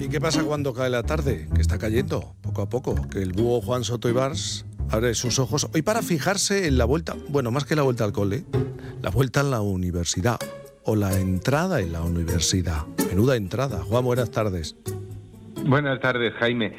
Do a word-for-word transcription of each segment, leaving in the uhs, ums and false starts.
qué pasa cuando cae la tarde? Que está cayendo, poco a poco, que el búho Juan Soto Ibars abre sus ojos hoy para fijarse en la vuelta, bueno, más que la vuelta al cole, la vuelta a la universidad, o la entrada en la universidad. Menuda entrada. Juan, buenas tardes. Buenas tardes, Jaime.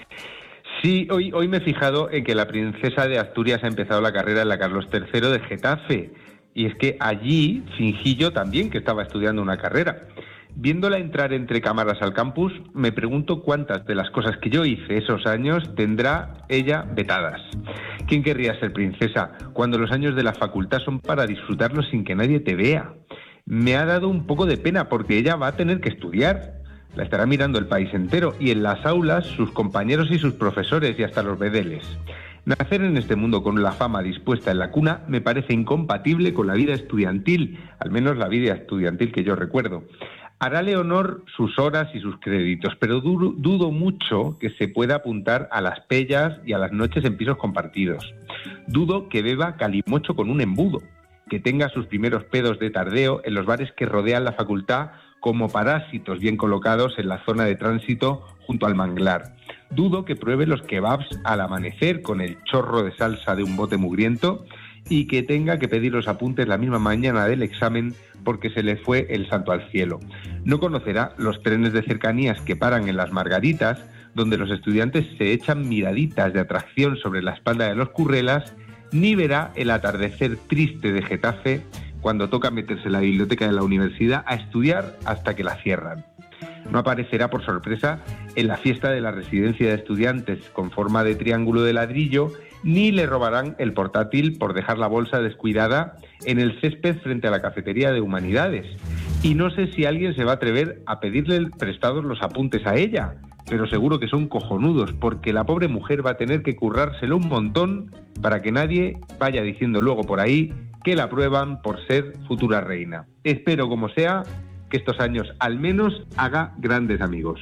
Sí, hoy, hoy me he fijado en que la princesa de Asturias ha empezado la carrera en la Carlos tercero de Getafe. Y es que allí fingí yo también que estaba estudiando una carrera. Viéndola entrar entre cámaras al campus, me pregunto cuántas de las cosas que yo hice esos años tendrá ella vetadas. ¿Quién querría ser princesa cuando los años de la facultad son para disfrutarlos sin que nadie te vea? Me ha dado un poco de pena porque ella va a tener que estudiar. La estará mirando el país entero y en las aulas sus compañeros y sus profesores y hasta los bedeles. Nacer en este mundo con la fama dispuesta en la cuna me parece incompatible con la vida estudiantil, al menos la vida estudiantil que yo recuerdo. Harále honor sus horas y sus créditos, pero dudo, dudo mucho que se pueda apuntar a las pellas y a las noches en pisos compartidos. Dudo que beba calimocho con un embudo, que tenga sus primeros pedos de tardeo en los bares que rodean la facultad como parásitos bien colocados en la zona de tránsito junto al manglar. Dudo que pruebe los kebabs al amanecer con el chorro de salsa de un bote mugriento y que tenga que pedir los apuntes la misma mañana del examen porque se le fue el santo al cielo. No conocerá los trenes de cercanías que paran en las Margaritas, donde los estudiantes se echan miraditas de atracción sobre la espalda de los currelas, ni verá el atardecer triste de Getafe cuando toca meterse en la biblioteca de la universidad a estudiar hasta que la cierran. No aparecerá por sorpresa en la fiesta de la residencia de estudiantes con forma de triángulo de ladrillo, ni le robarán el portátil por dejar la bolsa descuidada en el césped frente a la cafetería de Humanidades. Y no sé si alguien se va a atrever a pedirle prestados los apuntes a ella, pero seguro que son cojonudos, porque la pobre mujer va a tener que currárselo un montón para que nadie vaya diciendo luego por ahí que la aprueban por ser futura reina. Espero, como sea, que estos años al menos haga grandes amigos.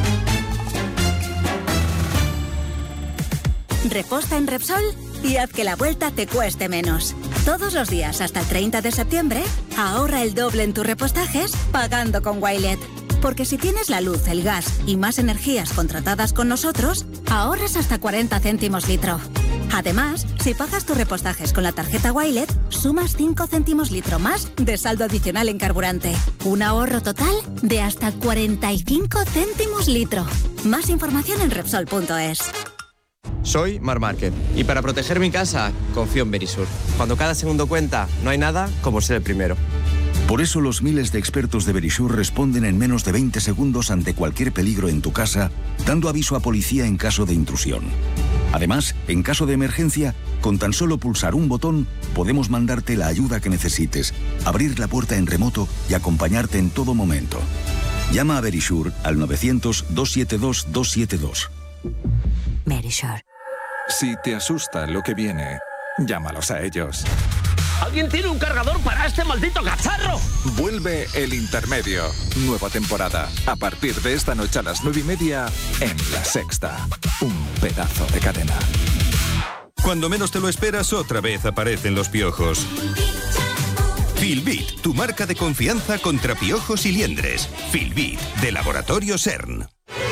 Reposta en Repsol y haz que la vuelta te cueste menos. Todos los días hasta el treinta de septiembre, ahorra el doble en tus repostajes pagando con Wilet. Porque si tienes la luz, el gas y más energías contratadas con nosotros, ahorras hasta cuarenta céntimos litro. Además, si pagas tus repostajes con la tarjeta Wilet, sumas cinco céntimos litro más de saldo adicional en carburante. Un ahorro total de hasta cuarenta y cinco céntimos litro. Más información en Repsol punto es. Soy Mar Márquez y para proteger mi casa confío en Verisur. Cuando cada segundo cuenta, no hay nada como ser el primero. Por eso los miles de expertos de Verisur responden en menos de veinte segundos ante cualquier peligro en tu casa, dando aviso a policía en caso de intrusión. Además, en caso de emergencia, con tan solo pulsar un botón, podemos mandarte la ayuda que necesites, abrir la puerta en remoto y acompañarte en todo momento. Llama a Verisur al novecientos, doscientos setenta y dos, doscientos setenta y dos. Verisur. Si te asusta lo que viene, llámalos a ellos. ¿Alguien tiene un cargador para este maldito cacharro? Vuelve El Intermedio. Nueva temporada. A partir de esta noche a las nueve y media en La Sexta. Un pedazo de cadena. Cuando menos te lo esperas, otra vez aparecen los piojos. Filbit, tu marca de confianza contra piojos y liendres. Filbit, de Laboratorio CERN.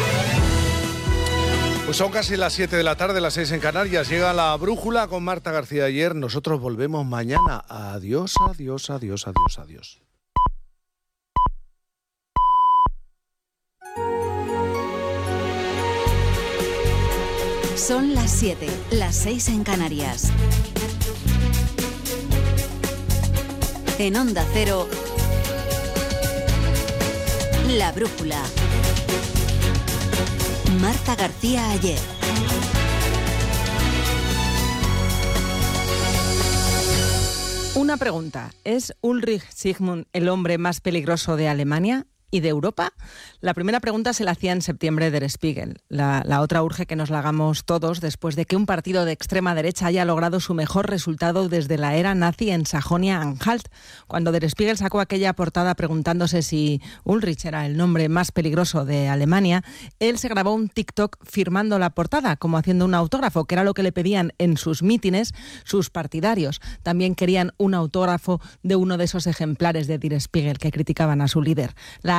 Pues son casi las siete de la tarde, las seis en Canarias. Llega La Brújula con Marta García Ayer. Nosotros volvemos mañana. Adiós, adiós, adiós, adiós, adiós. Son las siete, las seis en Canarias. En Onda Cero, La Brújula. Marta García Ayer. Una pregunta. ¿Es Ulrich Sigmund el hombre más peligroso de Alemania y de Europa? La primera pregunta se la hacía en septiembre Der Spiegel. La, la otra urge que nos la hagamos todos después de que un partido de extrema derecha haya logrado su mejor resultado desde la era nazi en Sajonia-Anhalt. Cuando Der Spiegel sacó aquella portada preguntándose si Ulrich era el nombre más peligroso de Alemania, él se grabó un TikTok firmando la portada, como haciendo un autógrafo, que era lo que le pedían en sus mítines sus partidarios. También querían un autógrafo de uno de esos ejemplares de Der Spiegel que criticaban a su líder. La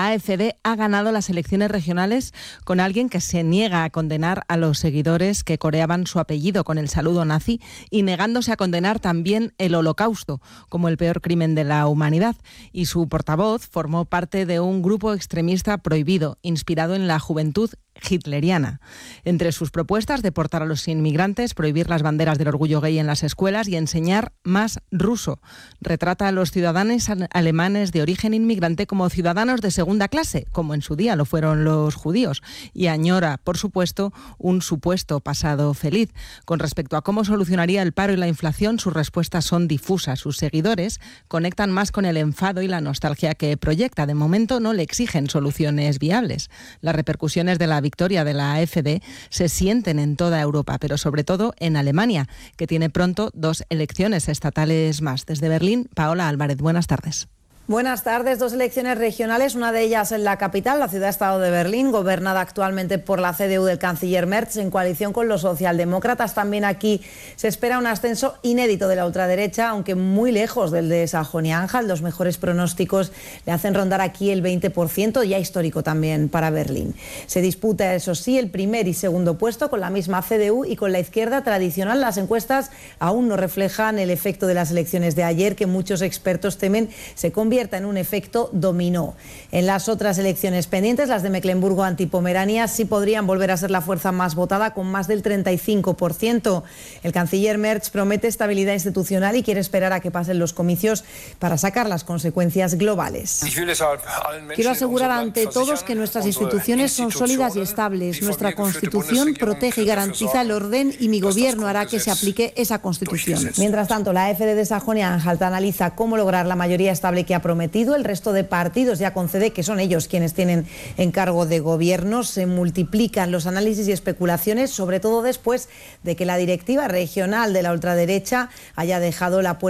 la A F D ha ganado las elecciones regionales con alguien que se niega a condenar a los seguidores que coreaban su apellido con el saludo nazi y negándose a condenar también el Holocausto como el peor crimen de la humanidad. Y su portavoz formó parte de un grupo extremista prohibido, inspirado en la juventud hitleriana. Entre sus propuestas, deportar a los inmigrantes, prohibir las banderas del orgullo gay en las escuelas y enseñar más ruso. Retrata a los ciudadanos alemanes de origen inmigrante como ciudadanos de segunda clase, como en su día lo fueron los judíos, y añora, por supuesto, un supuesto pasado feliz. Con respecto a cómo solucionaría el paro y la inflación, sus respuestas son difusas. Sus seguidores conectan más con el enfado y la nostalgia que proyecta. De momento no le exigen soluciones viables. Las repercusiones de la victoria de la A F D se sienten en toda Europa, pero sobre todo en Alemania, que tiene pronto dos elecciones estatales más. Desde Berlín, Paola Álvarez, buenas tardes. Buenas tardes. Dos elecciones regionales, una de ellas en la capital, la ciudad-estado de Berlín, gobernada actualmente por la C D U del canciller Merz, en coalición con los socialdemócratas. También aquí se espera un ascenso inédito de la ultraderecha, aunque muy lejos del de Sajonia-Anhalt. Los mejores pronósticos le hacen rondar aquí el veinte por ciento, ya histórico también para Berlín. Se disputa, eso sí, el primer y segundo puesto con la misma C D U y con la izquierda tradicional. Las encuestas aún no reflejan el efecto de las elecciones de ayer, que muchos expertos temen se convierta en un efecto dominó. En las otras elecciones pendientes, las de Mecklemburgo-Antipomerania, sí podrían volver a ser la fuerza más votada, con más del treinta y cinco por ciento. El canciller Merz promete estabilidad institucional y quiere esperar a que pasen los comicios para sacar las consecuencias globales. Quiero asegurar ante todos que nuestras instituciones son sólidas y estables. Nuestra Constitución protege y garantiza el orden y mi gobierno hará que se aplique esa Constitución. Mientras tanto, la A F D de Sajonia-Anhalt analiza cómo lograr la mayoría estable que ha prometido. El resto de partidos ya concede que son ellos quienes tienen encargo de gobierno. Se multiplican los análisis y especulaciones, sobre todo después de que la directiva regional de la ultraderecha haya dejado la puerta